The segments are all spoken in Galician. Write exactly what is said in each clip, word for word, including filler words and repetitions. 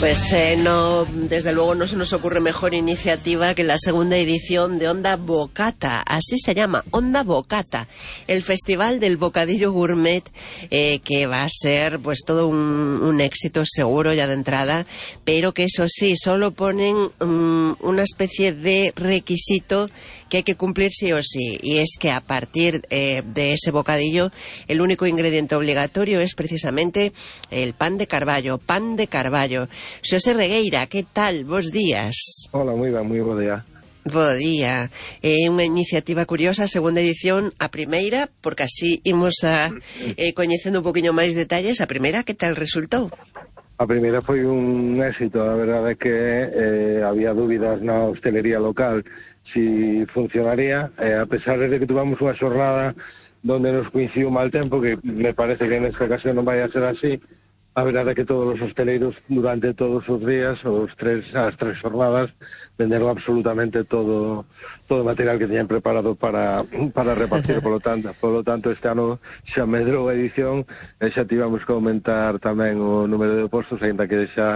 Pues eh, no, desde luego no se nos ocurre mejor iniciativa que la segunda edición de Onda Bocata, así se llama, Onda Bocata, el festival del bocadillo gourmet, eh, que va a ser pues todo un, un éxito seguro ya de entrada, pero que eso sí, solo ponen um, una especie de requisito que hay que cumplir sí o sí, y es que a partir eh, de ese bocadillo el único ingrediente obligatorio es precisamente el pan de carballo, pan de carballo. Xosé Regueira, que tal? Bos días. Hola, moi ben, moi bo día. Bo día. É eh, unha iniciativa curiosa, segunda edición, a primeira, porque así imos a eh, coñecendo un poquinho máis detalles. A primeira, que tal resultou? A primeira foi un éxito, a verdade é que eh, había dúbidas na hostelería local si funcionaría, eh, a pesar de que tuvamos unha xornada donde nos coincidiu mal tempo, que me parece que nesta ocasión non vai a ser así. A verdade é que todos os hosteleiros durante todos os días, os tres, as tres jornadas, venderon absolutamente todo todo o material que teñan preparado para, para repartir, polo tanto, polo tanto este ano xa medrou a edición e xa tivemos que aumentar tamén o número de postos, ainda que xa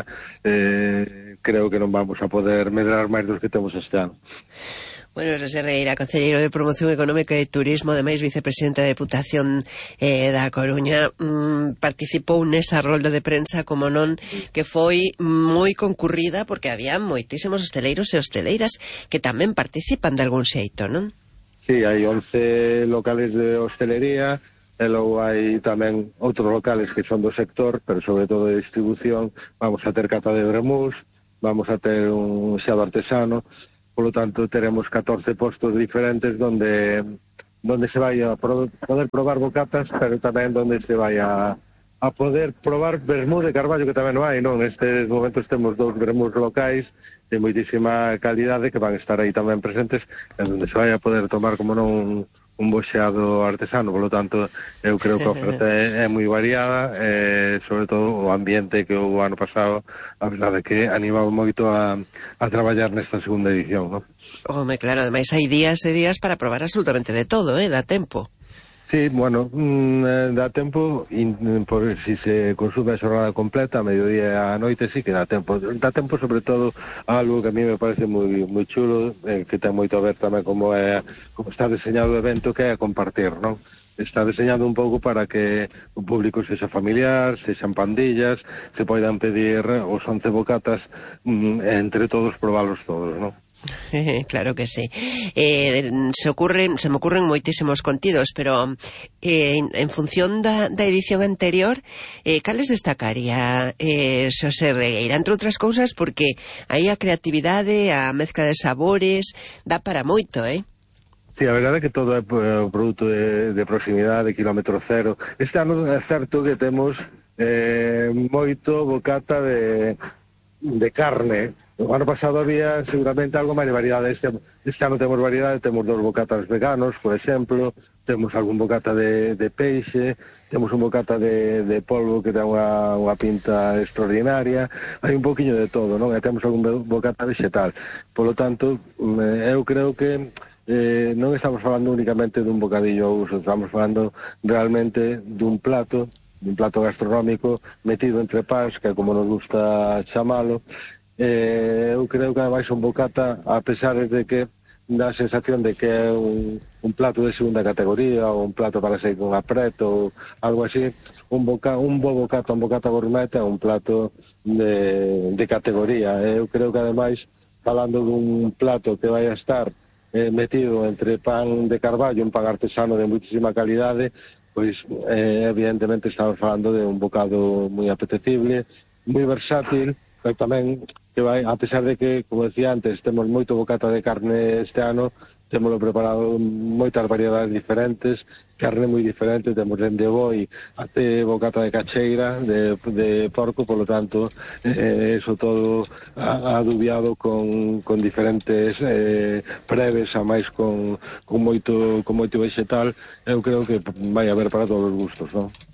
eh, creo que non vamos a poder medrar máis dos que temos este ano. Bueno, Xosé Regueira, concelleiro de Promoción Económica e Turismo, ademais vicepresidente da Deputación eh, da Coruña, mm, participou nesa rolda de prensa, como non, que foi moi concurrida, porque había moitísimos hosteleiros e hosteleiras que tamén participan de algún xeito, non? Sí, hai once locales de hostelería, e logo hai tamén outros locales que son do sector, pero sobre todo de distribución. Vamos a ter cata de vermús, vamos a ter un xado artesano. Polo tanto, teremos catorce postos diferentes donde donde se vai a pro, poder probar bocatas, pero tamén donde se vai a, a poder probar vermú de carballo, que tamén non hai, non? Nestes momentos temos dous vermús locais de moitísima calidade que van estar aí tamén presentes, e donde se vai a poder tomar como non un boxeado artesano. Polo tanto, eu creo que a oferta é, é moi variada, e sobre todo o ambiente que o ano pasado, a verdade que animaba moito a, a traballar nesta segunda edición, non? Home, claro, ademais hai días e días para probar absolutamente de todo, eh, dá tempo. Sí, bueno, mm, dá tempo, in, por si se consume a xornada completa, a mediodía e a noite, sí que dá tempo. Dá tempo, sobre todo, a algo que a mí me parece moi moi chulo, eh, que ten moito a ver tamén como é como está diseñado o evento, que é a compartir, non? Está diseñado un pouco para que o público sexa familiar, sexan pandillas, se poidan pedir os once bocatas, mm, entre todos probalos todos, non? Claro que sí. Eh, se ocurren, se me ocurren moitísimos contidos, pero eh, en, en función da, da edición anterior, eh, cales destacaría eh, Xosé Regueira? Entre outras cousas, porque aí a creatividade, a mezcla de sabores, dá para moito, eh? Sí, a verdade é que todo é o produto de, de proximidade, de kilómetro cero. Este ano é certo que temos eh, moito bocata de, de carne. O ano pasado había seguramente algo máis de variedade. Este, este ano temos variedade, temos dos bocatas veganos, por exemplo, temos algún bocata de, de peixe, temos un bocata de, de polvo que ten unha, unha pinta extraordinaria, hai un poquinho de todo, non? E temos algún bocata vegetal. Por lo tanto, eu creo que eh, non estamos falando únicamente dun bocadillo ao uso, estamos falando realmente dun plato, dun plato gastronómico metido entre pás, que é como nos gusta chamalo. Eh, eu creo que ademais un bocata, a pesar de que dá a sensación de que é un, un plato de segunda categoría ou un plato para sair con apreto ou algo así, un, boca, un bo bocata, un bocata gourmet é un plato de, de categoría. Eu creo que ademais, falando dun plato que vai a estar eh, metido entre pan de carballo, un pan artesano de muitísima calidade, pois eh, evidentemente estamos falando de un bocado moi apetecible, moi versátil, pero tamén que vai, a pesar de que, como decía antes, temos moito bocata de carne este ano, témolo preparado moitas variedades diferentes, carne moi diferente, temos dende boi até bocata de cacheira, de, de porco, polo tanto, eh, eso todo adubiado con, con diferentes eh, preves, a máis con, con, moito, con moito vegetal. Eu creo que vai haber para todos os gustos, non?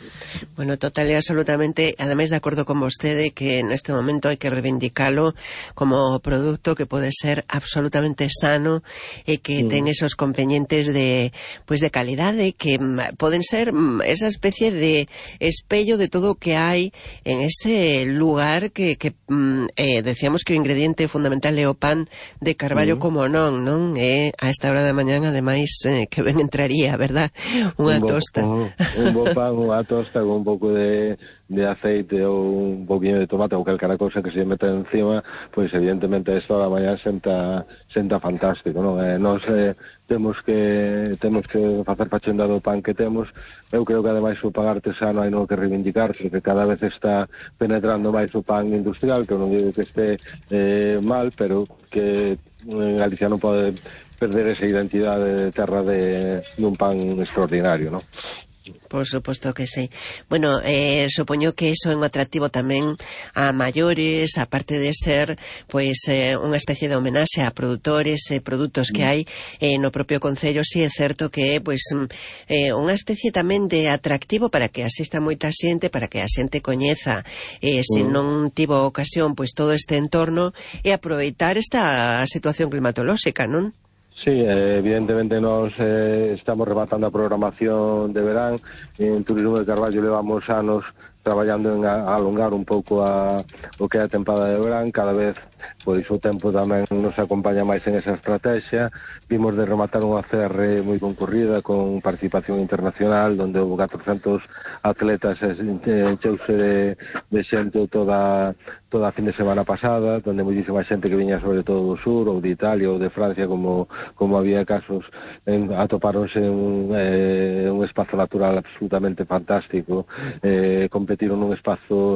Bueno, total e absolutamente, ademais de acordo con vostede que neste momento hai que reivindicalo como produto que pode ser absolutamente sano e que mm. ten esos componentes de pues de calidade que mm, poden ser mm, esa especie de espello de todo o que hai en ese lugar que, que mm, eh, decíamos que o ingrediente fundamental é o pan de carballo mm. como non, non? E a esta hora da mañán, ademais, eh, que ben entraría, verdad? Unha un bo, tosta. Un, un bo pan, unha tosta con un pouco de, de aceite ou un pouquinho de tomate ou calquera cosa que se meta encima, pois evidentemente a esta hora da mañá senta, senta fantástico, non? Eh, nos eh, temos que temos que facer fachenda do pan que temos. Eu creo que ademais o pan artesano hai no que reivindicar, porque cada vez está penetrando máis o pan industrial, que eu non digo que este eh, mal, pero que en Galicia non pode perder esa identidade de terra de, de un pan extraordinario, non? Por suposto que sí. Bueno, eh, supoño que iso é un atractivo tamén a maiores, aparte de ser pois eh, unha especie de homenaxe a produtores e eh, produtos que hai eh, no propio concello. Si sí, é certo que é pois eh, unha especie tamén de atractivo para que asista moita xente, para que a xente coñeza eh, se non tivo ocasión pois todo este entorno e aproveitar esta situación climatolóxica, non? Sí, eh, evidentemente nos eh, estamos rematando a programación de verán. En Turismo de Carballo levamos anos traballando en a, a alongar un pouco a, o que é a tempada de verán. Cada vez pois o tempo tamén nos acompaña máis en esa estrategia. Vimos de rematar unha C R moi concurrida con participación internacional, donde houve catrocentos atletas e encheuse de, de xente toda toda a fin de semana pasada, donde moitísima xente que viña sobre todo do sur, ou de Italia, ou de Francia, como como había casos, en, atopáronse un, eh, un espazo natural absolutamente fantástico, eh, competiron nun espazo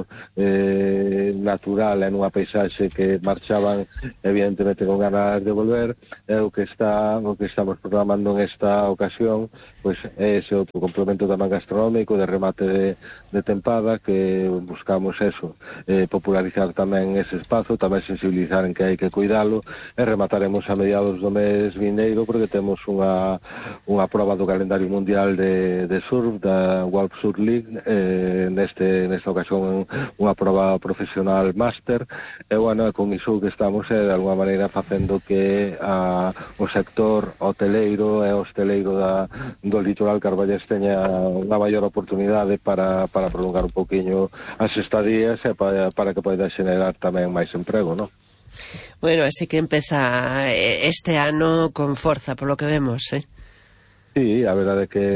eh, natural e nunha paisaxe que marchaban evidentemente con ganas de volver. É o que está o que estamos programando en esta ocasión, pois é ese outro complemento tamén gastronómico de remate de, de tempada, que buscamos eso, eh, popularizar tamén ese espazo, tamén sensibilizar en que hai que cuidalo, e remataremos a mediados do mes vindeiro, porque temos unha unha proba do calendario mundial de, de surf, da World Surf League, eh, neste nesta ocasión unha proba profesional máster, e bueno, con iso que estamos é de alguma maneira facendo que a, o sector hoteleiro e hosteleiro da, do litoral carballés teña unha maior oportunidade para, para prolongar un poquinho as estadías e para, para que poida xenerar tamén máis emprego, non? Bueno, así que empeza este ano con forza, por lo que vemos, eh? Sí, a verdade é que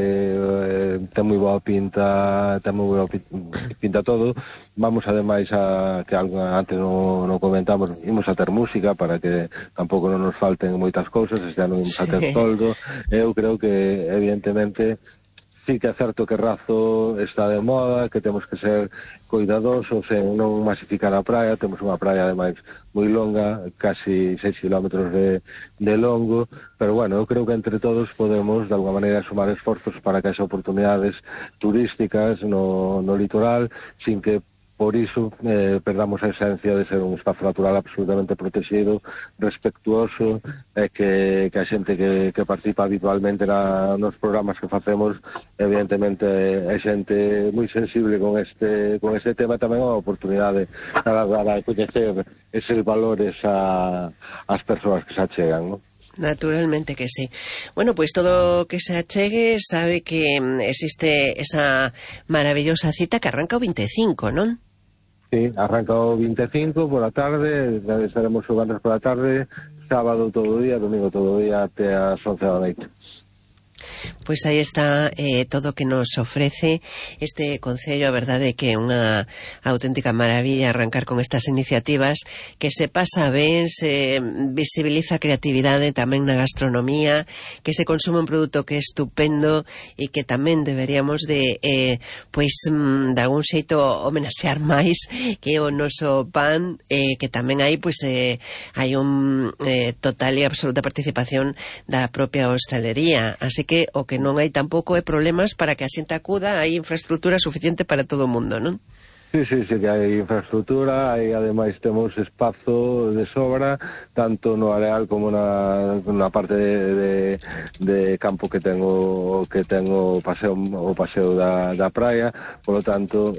eh, ten moi boa pinta, ten moi boa pinta todo. Vamos ademais a, que algo antes non no comentamos, imos a ter música para que tampouco non nos falten moitas cousas, este ano imos a ter toldo. Eu creo que evidentemente sí que é certo que Razo está de moda, que temos que ser cuidadosos en non masificar a praia. Temos unha praia ademais moi longa, casi seis kilómetros de, de longo, pero bueno, eu creo que entre todos podemos de alguma maneira sumar esforzos para que as oportunidades turísticas no, no litoral, sin que por iso eh, perdamos a esencia de ser un espazo natural absolutamente protegido, respectuoso, e eh, que, que a xente que, que participa habitualmente na, nos programas que facemos, evidentemente é xente moi sensible con este con este tema. Tamén é unha oportunidade para dar a coñecer eses valores a, as persoas que se achegan, non? Naturalmente que sí. Bueno, pues todo que se achegue sabe que existe esa maravillosa cita que arranca o veinticinco, non? Sí, arranca o veinticinco por a tarde, estaremos xogando por a tarde, sábado todo o día, domingo todo o día até as once da noite. Pois aí está eh, todo o que nos ofrece este concello. A verdade é que é unha auténtica maravilla arrancar con estas iniciativas, que se pasa ben, se visibiliza a creatividade tamén na gastronomía, que se consume un produto que é estupendo e que tamén deberíamos de eh, pois de algún xeito homenaxear máis que o noso pan, eh, que tamén hai pois eh, hai un eh, total e absoluta participación da propia hostalería, así que o que non hai tampouco é problemas para que a xente acuda, hai infraestructura suficiente para todo o mundo, non? Sí, sí, sí, que hai infraestructura, hai ademais temos espazo de sobra, tanto no areal como na, na parte de, de, de campo que tengo que tengo paseo, o paseo da, da praia, polo tanto,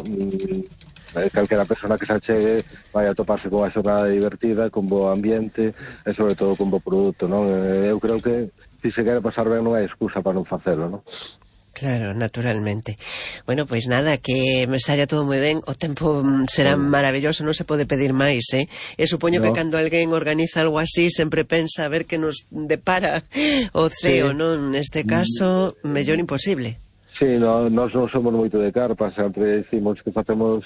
mm, calquera persona que se achegue vai a toparse con unha xornada divertida, con bo ambiente e sobre todo con bo produto, non? Eu creo que se se quere pasar ben non hai excusa para non facelo, non? Claro, naturalmente. Bueno, pois nada, que me saia todo moi ben. O tempo será Sí. maravilloso, non se pode pedir máis, eh? E supoño No. que cando alguén organiza algo así sempre pensa a ver que nos depara o ceo, Sí. non? Neste caso, mellor imposible. Sí, no, nós non somos moito de carpa, sempre decimos que facemos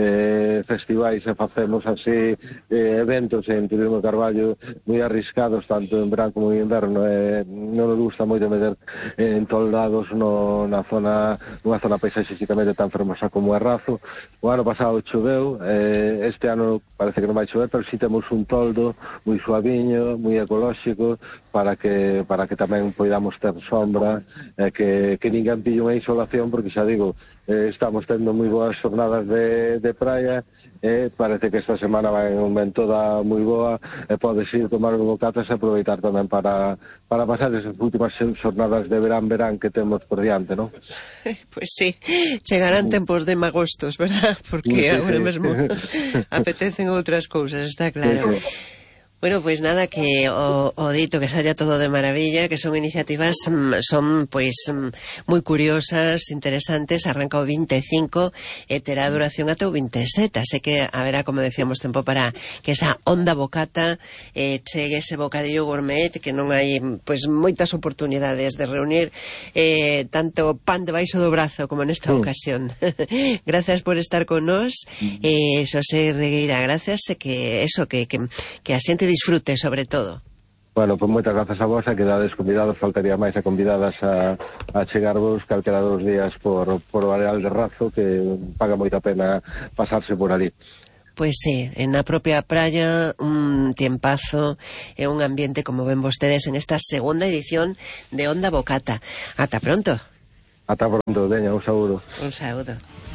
eh, festivais e facemos así eh, eventos en Turismo de Carballo moi arriscados, tanto en verán como en inverno, e eh, non nos gusta moito meter eh, en toldados no, na zona, nunha zona paisaxísticamente tan fermosa como é Razo. O ano pasado choveu, eh, este ano parece que non vai chover, pero si temos un toldo moi suaviño, moi ecolóxico, para que para que tamén poidamos ter sombra, e eh, que, que ninguén pille unha insolación, porque xa digo, eh, estamos tendo moi boas jornadas de, de praia, e eh, parece que esta semana vai un vento da moi boa, e eh, podes ir tomar un bocatas e aproveitar tamén para, para pasar esas últimas jornadas de verán-verán que temos por diante, non? Pois sí, chegarán tempos de magostos, verdad? Porque sí, agora sí. mesmo apetecen outras cousas, está claro. Sí, sí. Bueno, pois nada, que o, o dito que saia todo de maravilla, que son iniciativas, son pois moi curiosas, interesantes, arranca o vinte e cinco e terá duración ata o vinte e sete, así que haberá, como decíamos, tempo para que esa onda bocata eh, chegue ese bocadillo gourmet, que non hai pois moitas oportunidades de reunir eh, tanto pan debaixo do brazo como nesta mm. ocasión. Gracias por estar con nós, eh, Xosé Regueira, gracias, e que eso, que, que, que a xente disfrute, sobre todo. Bueno, pois moitas grazas a vos, e quedades convidados, faltaría máis a convidadas a, a chegarvos calquera dos días por, por o areal de Razo, que paga moita pena pasarse por ali. Pois sí, en a propia praia, un tiempazo e un ambiente, como ven vostedes, en esta segunda edición de Onda Bocata. Ata pronto. Ata pronto, veña, un saúdo. Un saúdo.